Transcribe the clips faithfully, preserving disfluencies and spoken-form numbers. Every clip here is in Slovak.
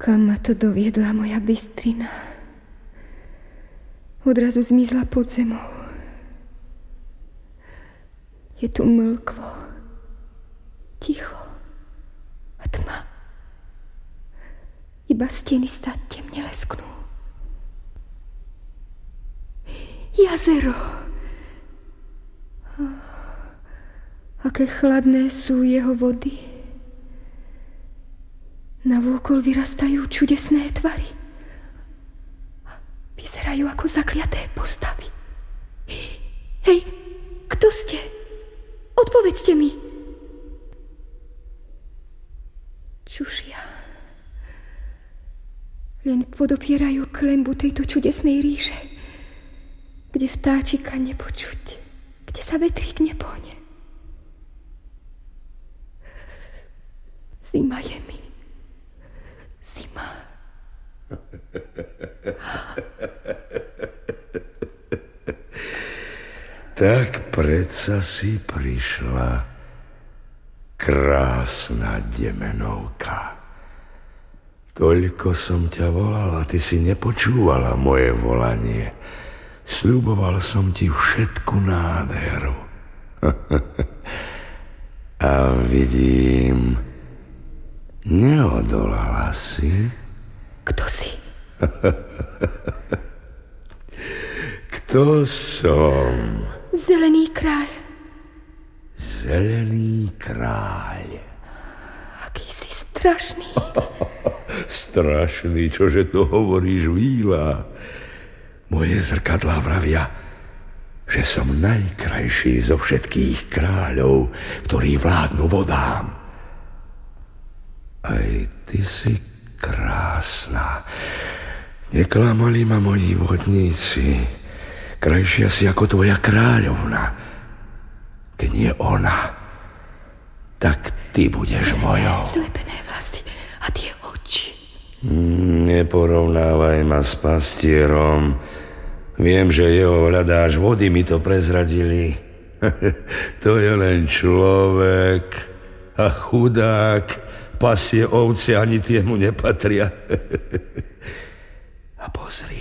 Kam ma to doviedla moja bystrina? Odrazu zmizla pod zemou. Je tu mlkvo, ticho a tma. Iba steny sa temne lesknú. Jazero. Aké chladné sú jeho vody. Navôkol vyrastajú čudesné tvary. Vyzerajú ako zakliaté postavy. Hej, kto ste? Odpovedzte mi. Čušia. Len podopierajú klembu tejto čudesnej ríše, kde vtáčika nepočuť, kde sa vetrík nepohne. Zima je mi. Zima. Tak predsa si prišla, krásna Demenovka. Toľko som ťa volal a ty si nepočúvala moje volanie. Sľuboval som ti všetku nádheru. A vidím, neodolala si. Kto si? Kto som? Zelený kráľ. Zelený kráľ. Aký si strašný. Strašný, čože to hovoríš, Víla? Moje zrkadlá vravia, že som najkrajší zo všetkých kráľov, ktorí vládnu vodám. Aj ty si krásna. Neklamali ma moji vodníci. Krajšia si ako tvoja kráľovna. Keď nie ona, tak ty budeš Zelené, mojou. Slepené vlasy a tie oči. Neporovnávaj ma s pastierom. Viem, že jeho hľadáš, vody mi to prezradili. To je len človek a chudák. Pasie ovce, ani tie mu nepatria. A pozri.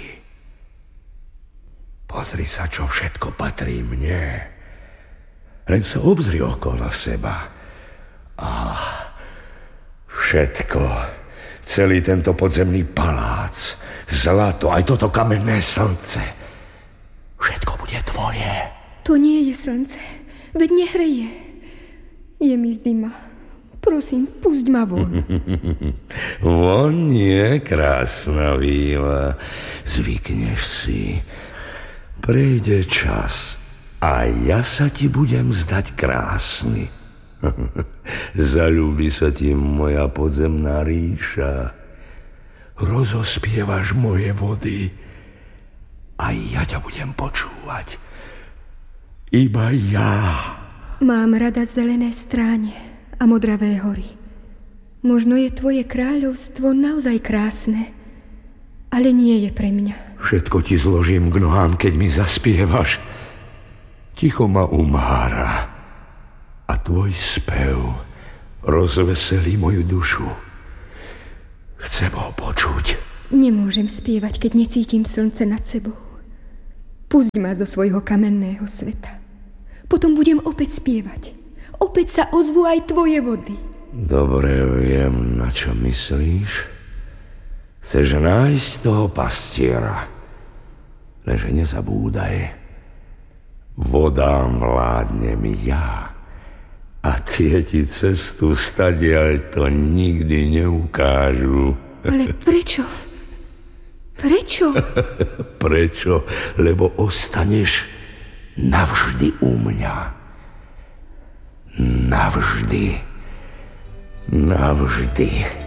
Pozri sa, čo všetko patrí mne. Len sa obzri okolo seba. A všetko, celý tento podzemný palác, zlato, aj toto kamenné slnce, všetko bude tvoje. To nie je slnce, veď nehreje. Je mi zima. Prosím, pusť ma von. Von nie, krásna Víla. Zvykneš si. Prejde čas a ja sa ti budem zdať krásny. Zaľúbi sa ti moja podzemná ríša. Rozospievaš moje vody a ja ťa budem počúvať. Iba ja. Mám rada zelené stráne a modravé hory. Možno je tvoje kráľovstvo naozaj krásne, ale nie je pre mňa. Všetko ti zložím k nohám, keď mi zaspievaš. Ticho ma umhára a tvoj spev rozveselí moju dušu. Chcem ho počuť. Nemôžem spievať, keď necítim slnce nad sebou. Pusť ma zo svojho kamenného sveta. Potom budem opäť spievať. Opäť sa ozvú aj tvoje vody. Dobre viem, na čo myslíš. Chceš nájsť toho pastiera. Lenže nezabúdaj. Vodám vládnem ja. A tie ti cestu stadiaľ to nikdy neukážu. Ale prečo? Prečo? Prečo? Lebo ostaneš navždy u mňa. Navždy. Navždy.